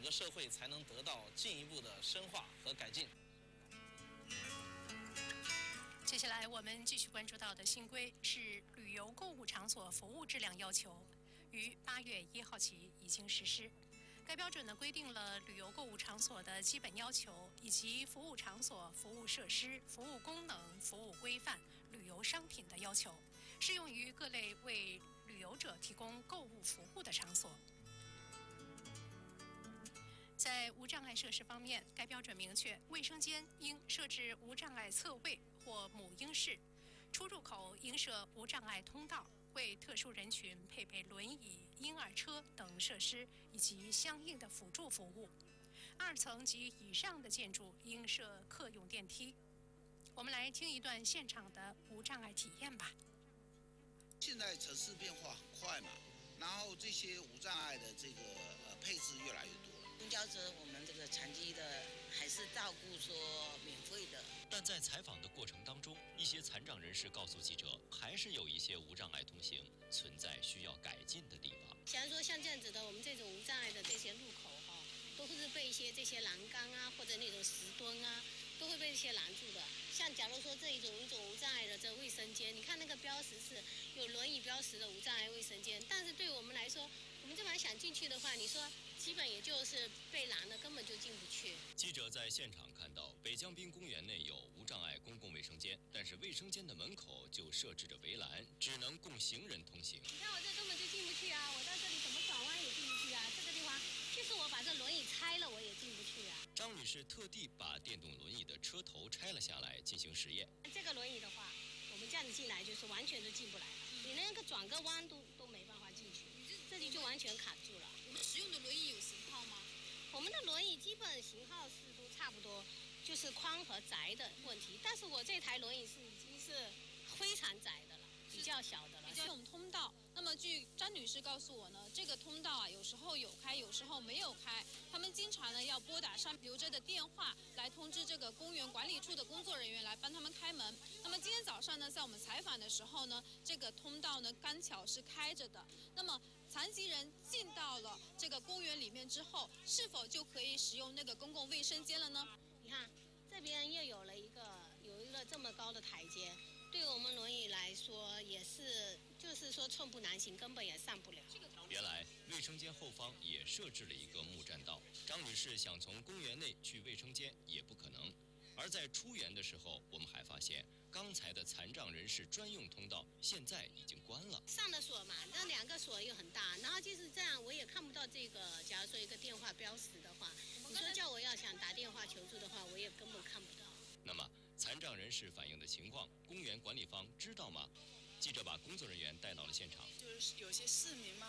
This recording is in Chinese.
个社会才能得到进一步的深化和改进。 接下来我们继续关注到的新规是旅游购物场所服务质量要求，于8月1号起已经实施。该标准呢规定了旅游购物场所的基本要求，以及服务场所服务设施、服务功能、服务规范、旅游商品的要求，适用于各类为旅游者提供购物服务的场所。在无障碍设施方面，该标准明确，卫生间应设置无障碍侧位或母婴室，出入口应设无障碍通道，为特殊人群配备轮椅、婴儿车等设施以及相应的辅助服务。2层及以上的建筑应设客用电梯。我们来听一段现场的无障碍体验吧。 现在城市变化很快嘛，然后这些无障碍的这个配置越来越多。 公交车我们这个残疾的还是照顾说免费的， 但在采访的过程当中，一些残障人士告诉记者，还是有一些无障碍通行存在需要改进的地方。 假如说像这样子的，我们这种无障碍的这些路口都是被一些这些栏杆啊，或者那种石墩啊，都会被一些拦住的。像假如说一种无障碍的这卫生间，你看那个标识是有轮椅标识的无障碍卫生间，但是对我们来说，我们这边想进去的话，你说基本也就是被拦了，根本就进不去。 记者在现场看到，北江滨公园内有无障碍公共卫生间，但是卫生间的门口就设置着围栏，只能供行人通行。 你看我这根本就进不去啊！我到这里怎么转弯也进不去啊！这个地方，即使我把这轮椅拆了，我也进不去啊。 张女士特地把电动轮椅的车头拆了下来进行实验。 这个轮椅的话，我们这样子进来就是完全都进不来了，你那个转个弯都没办法进去，这里就完全卡住了。 我们使用的轮椅有型号吗？ 我们的轮椅基本型号是都差不多，就是宽和窄的问题。但是我这台轮椅是已经是非常窄的了，比较小的了。 这种通道，那么据张女士告诉我呢，这个通道啊，有时候有开，有时候没有开。他们经常呢要拨打上留着的电话来通知这个公园管理处的工作人员来帮他们开门。那么今天早上呢，在我们采访的时候呢，这个通道呢刚巧是开着的。那么残疾人进到了这个公园里面之后，是否就可以使用那个公共卫生间了呢？ 你看这边又有一个这么高的台阶，对我们轮椅来说也是，就是说寸步难行，根本也上不了。 原来卫生间后方也设置了一个木栈道，张女士想从公园内去卫生间也不可能。而在出园的时候，我们还发现刚才的残障人士专用通道现在已经关了。 上了锁嘛，那2个锁又很大，然后就是这样，我也看不到这个。假如说一个电话标识的话，你说叫我要想打电话求助的话，我也根本看不到。 那么残障人士反映的情况，公园管理方知道吗？记者把工作人员带到了现场。 就是有些市民嘛，